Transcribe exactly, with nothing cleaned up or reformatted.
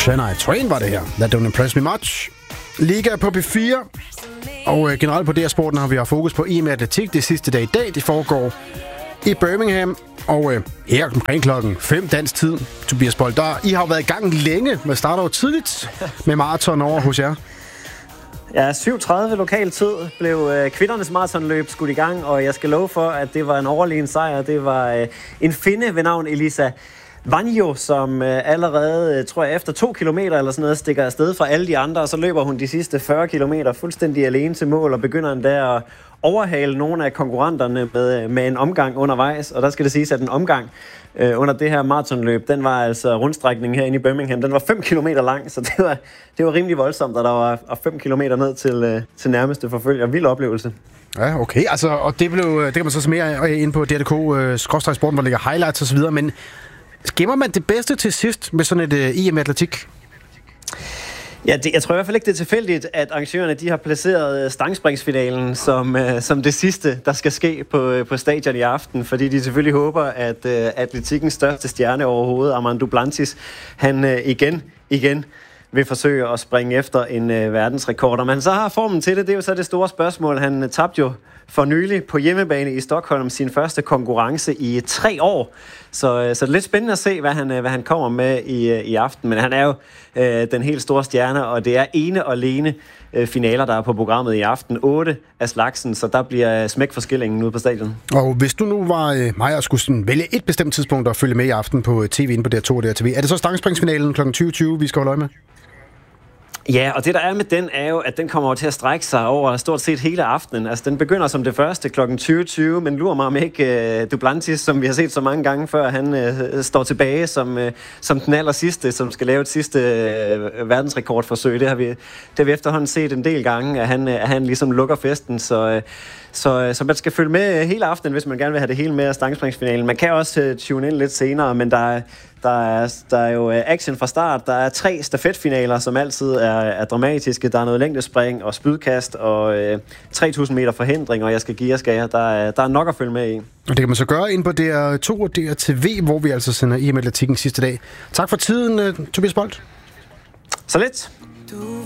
Shania Twain var det her. That don't impress me much. Liga på P fire. Og øh, generelt på D R Sporten har vi haft fokus på E M Atletik det sidste dag i dag. Det foregår i Birmingham. Og øh, her omkring klokken fem dansk tid, Tobias Bold, der I har været i gang længe. Man starter jo tidligt med maraton over hos jer. Ja, syv tredive lokal tid blev øh, kvindernes maratonløb skudt i gang, og jeg skal love for, at det var en overlegen sejr. Det var øh, en finne ved navn Elisa Vanjo, som øh, allerede, tror jeg, efter to kilometer eller sådan noget, stikker afsted fra alle de andre, og så løber hun de sidste fyrre kilometer fuldstændig alene til mål, og begynder endda at overhale nogle af konkurrenterne med, med en omgang undervejs. Og der skal det siges, at en omgang øh, under det her maratonløb, den var altså rundstrækningen herinde i Birmingham, den var fem kilometer lang, så det var, det var rimelig voldsomt, at der var fem kilometer ned til, øh, til nærmeste forfølger. Vild oplevelse. Ja, okay. Altså, og det, blev, det kan man så se mere ind på D R punktum d k, sporten, hvor der ligger highlights og så videre, men gemmer man det bedste til sidst med sådan et uh, E M Atletik? Ja, det, jeg tror i hvert fald ikke, det er tilfældigt, at arrangørerne de har placeret stangspringsfinalen som, uh, som det sidste, der skal ske på, uh, på stadion i aften, fordi de selvfølgelig håber, at uh, atletikkens største stjerne overhovedet, Armand Duplantis, han uh, igen, igen vil forsøge at springe efter en uh, verdensrekord. Og man så har formen til det, det er jo så det store spørgsmål. Han uh, tabte jo for nylig på hjemmebane i Stockholm sin første konkurrence i tre år. Så, så det er lidt spændende at se, hvad han, hvad han kommer med i, i aften. Men han er jo øh, den helt store stjerne, og det er ene og alene øh, finaler, der er på programmet i aften. Otte af slagsen, så der bliver smæk for skillingen ude på stadion. Og hvis du nu var øh, mig og skulle sådan vælge et bestemt tidspunkt at følge med i aften på T V inde på D R to og D R T V, er det så stangspringsfinalen klokken tyve tyve, vi skal holde øje med? Ja, og det der er med den, er jo, at den kommer til at strække sig over stort set hele aftenen. Altså, den begynder som det første klokken tyve tyve, men lurer mig om ikke uh, Duplantis, som vi har set så mange gange før, han uh, står tilbage som, uh, som den aller sidste, som skal lave et sidste uh, verdensrekordforsøg. Det har, vi, det har vi efterhånden set en del gange, at han, uh, at han ligesom lukker festen, så... Uh, Så, så man skal følge med hele aftenen, hvis man gerne vil have det hele med af stangspringsfinalen. Man kan også uh, tune ind lidt senere, men der er, der, er, der er jo action fra start. Der er tre stafetfinaler, som altid er, er dramatiske. Der er noget længdespring og spydkast og uh, tre tusind meter forhindring, og jeg skal give jer skal jeg. Der er, der er nok at følge med i. Og det kan man så gøre ind på D R to og D R T V, hvor vi altså sender E M Atletikken sidste dag. Tak for tiden, uh, Tobias Bold. Så lidt.